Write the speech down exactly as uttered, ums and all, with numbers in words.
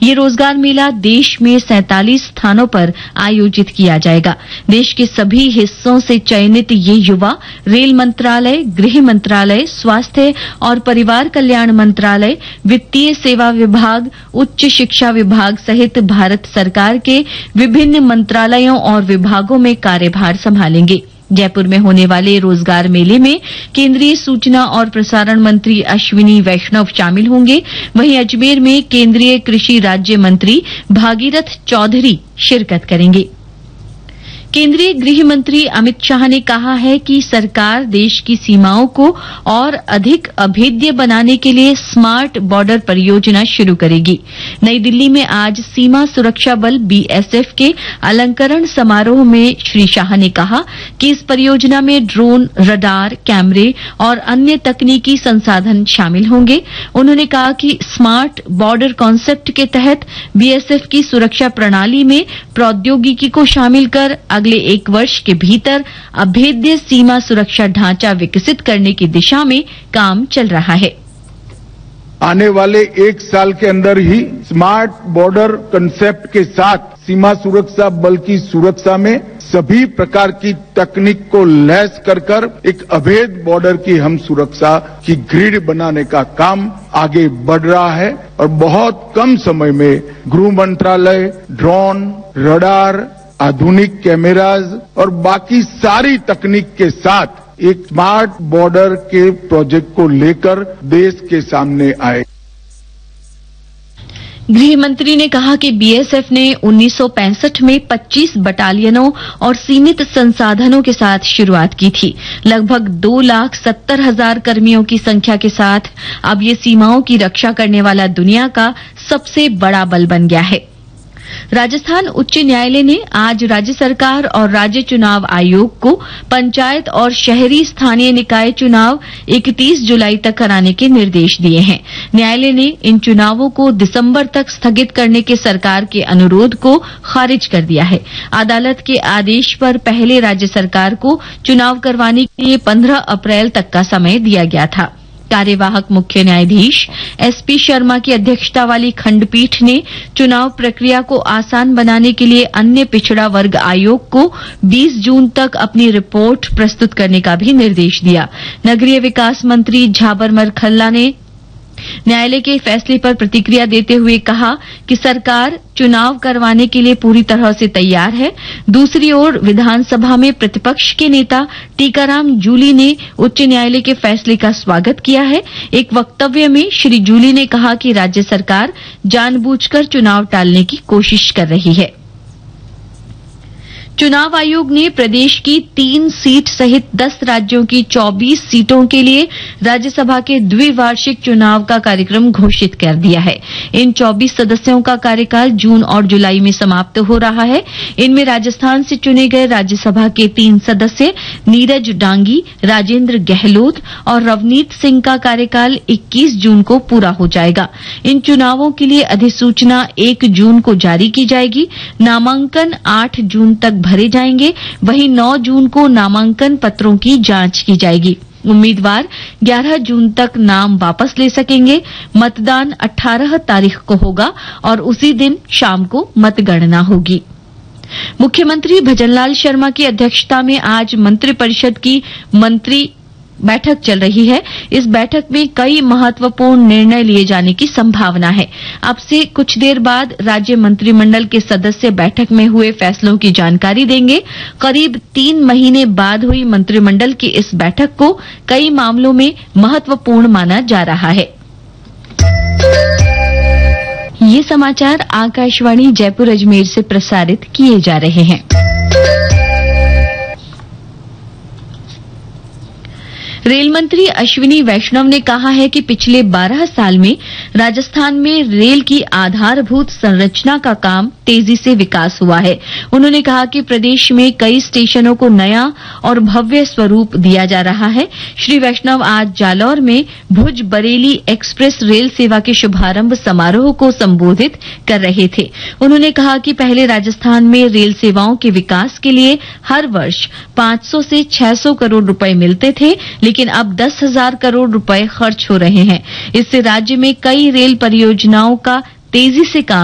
ये रोजगार मेला देश में सैंतालीस स्थानों पर आयोजित किया जाएगा। देश के सभी हिस्सों से चयनित ये युवा रेल मंत्रालय, गृह मंत्रालय, स्वास्थ्य और परिवार कल्याण मंत्रालय, वित्तीय सेवा विभाग, उच्च शिक्षा विभाग सहित भारत सरकार के विभिन्न मंत्रालयों और विभागों में कार्यभार संभालेंगे। जयपुर में होने वाले रोजगार मेले में केंद्रीय सूचना और प्रसारण मंत्री अश्विनी वैष्णव शामिल होंगे। वहीं अजमेर में केंद्रीय कृषि राज्य मंत्री भागीरथ चौधरी शिरकत करेंगे। केंद्रीय गृह मंत्री अमित शाह ने कहा है कि सरकार देश की सीमाओं को और अधिक अभेद्य बनाने के लिए स्मार्ट बॉर्डर परियोजना शुरू करेगी। नई दिल्ली में आज सीमा सुरक्षा बल बीएसएफ के अलंकरण समारोह में श्री शाह ने कहा कि इस परियोजना में ड्रोन, रडार, कैमरे और अन्य तकनीकी संसाधन शामिल होंगे। उन्होंने कहा कि स्मार्ट बॉर्डर कॉन्सेप्ट के तहत बीएसएफ की सुरक्षा प्रणाली में प्रौद्योगिकी को शामिल कर अगले एक वर्ष के भीतर अभेद्य सीमा सुरक्षा ढांचा विकसित करने की दिशा में काम चल रहा है। आने वाले एक साल के अंदर ही स्मार्ट बॉर्डर कंसेप्ट के साथ सीमा सुरक्षा बल की सुरक्षा में सभी प्रकार की तकनीक को लैस कर कर एक अभेद बॉर्डर की हम सुरक्षा की ग्रिड बनाने का काम आगे बढ़ रहा है और बहुत कम समय में गृह मंत्रालय ड्रोन, रडार, आधुनिक कैमराज और बाकी सारी तकनीक के साथ एक स्मार्ट बॉर्डर के प्रोजेक्ट को लेकर देश के सामने आए। गृह मंत्री ने कहा कि बीएसएफ ने उन्नीस सौ पैंसठ में पच्चीस बटालियनों और सीमित संसाधनों के साथ शुरुआत की थी। लगभग दो लाख सत्तर हजार कर्मियों की संख्या के साथ अब ये सीमाओं की रक्षा करने वाला दुनिया का सबसे बड़ा बल बन गया है। राजस्थान उच्च न्यायालय ने आज राज्य सरकार और राज्य चुनाव आयोग को पंचायत और शहरी स्थानीय निकाय चुनाव इकतीस जुलाई तक कराने के निर्देश दिए हैं। न्यायालय ने इन चुनावों को दिसंबर तक स्थगित करने के सरकार के अनुरोध को खारिज कर दिया है। अदालत के आदेश पर पहले राज्य सरकार को चुनाव करवाने के लिए पंद्रह अप्रैल तक का समय दिया गया था। कार्यवाहक मुख्य न्यायाधीश एसपी शर्मा की अध्यक्षता वाली खंडपीठ ने चुनाव प्रक्रिया को आसान बनाने के लिए अन्य पिछड़ा वर्ग आयोग को बीस जून तक अपनी रिपोर्ट प्रस्तुत करने का भी निर्देश दिया। नगरीय विकास मंत्री झाबरमर खल्ला ने न्यायालय के फैसले पर प्रतिक्रिया देते हुए कहा कि सरकार चुनाव करवाने के लिए पूरी तरह से तैयार है। दूसरी ओर विधानसभा में प्रतिपक्ष के नेता टीकाराम जूली ने उच्च न्यायालय के फैसले का स्वागत किया है। एक वक्तव्य में श्री जूली ने कहा कि राज्य सरकार जानबूझकर चुनाव टालने की कोशिश कर रही है। चुनाव आयोग ने प्रदेश की तीन सीट सहित दस राज्यों की चौबीस सीटों के लिए राज्यसभा के द्विवार्षिक चुनाव का कार्यक्रम घोषित कर दिया है। इन चौबीस सदस्यों का कार्यकाल जून और जुलाई में समाप्त हो रहा है। इनमें राजस्थान से चुने गए राज्यसभा के तीन सदस्य नीरज डांगी, राजेंद्र गहलोत और रवनीत सिंह का कार्यकाल इक्कीस जून को पूरा हो जाएगा। इन चुनावों के लिए अधिसूचना एक जून को जारी की जाएगी। नामांकन आठ जून तक भरे जाएंगे। वहीं नौ जून को नामांकन पत्रों की जांच की जाएगी। उम्मीदवार ग्यारह जून तक नाम वापस ले सकेंगे। मतदान अठारह तारीख को होगा और उसी दिन शाम को मतगणना होगी। मुख्यमंत्री भजनलाल शर्मा की अध्यक्षता में आज मंत्रिपरिषद की मंत्री बैठक चल रही है। इस बैठक में कई महत्वपूर्ण निर्णय लिए जाने की संभावना है। अब से कुछ देर बाद राज्य मंत्रिमंडल के सदस्य बैठक में हुए फैसलों की जानकारी देंगे। करीब तीन महीने बाद हुई मंत्रिमंडल की इस बैठक को कई मामलों में महत्वपूर्ण माना जा रहा है। ये समाचार आकाशवाणी जयपुर अजमेर से प्रसारित किए जा रहे हैं। रेल मंत्री अश्विनी वैष्णव ने कहा है कि पिछले बारह साल में राजस्थान में रेल की आधारभूत संरचना का काम तेजी से विकास हुआ है। उन्होंने कहा कि प्रदेश में कई स्टेशनों को नया और भव्य स्वरूप दिया जा रहा है। श्री वैष्णव आज जालौर में भुज बरेली एक्सप्रेस रेल सेवा के शुभारंभ समारोह को संबोधित कर रहे थे। उन्होंने कहा कि पहले राजस्थान में रेल सेवाओं के विकास के लिए हर वर्ष पांच सौ से छह सौ करोड़ रुपए मिलते थे, लेकिन अब दस हजार करोड़ रुपए खर्च हो रहे हैं। इससे राज्य में कई रेल परियोजनाओं का तेजी से काम